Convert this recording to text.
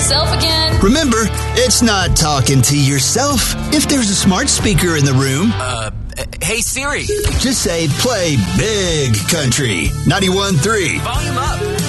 yourself again? Remember, it's not talking to yourself. If there's a smart speaker in the room, Hey Siri. just say play Big Country 91.3. Volume up.